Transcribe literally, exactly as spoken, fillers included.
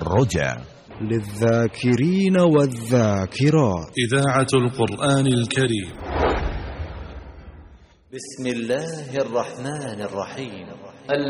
الرجاء للذاكرين والذاكرات. إذاعة القرآن الكريم. بسم الله الرحمن الرحيم.